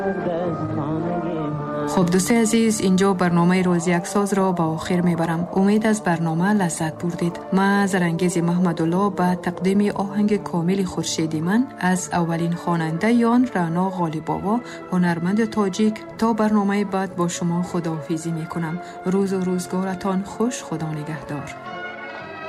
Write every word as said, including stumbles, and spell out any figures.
خب دوستی عزیز، اینجا برنامه روز یک ساز را با آخر میبرم. امید از برنامه لذت بردید. من زرنگیز محمدالله به تقدیم آهنگ کامل خورشیدی من از اولین خواننده یان رعنا غالب‌آوا، هنرمند تاجیک، تا برنامه بعد با شما خداحافظی میکنم. روز و روزگارتان خوش. خدا نگهدار.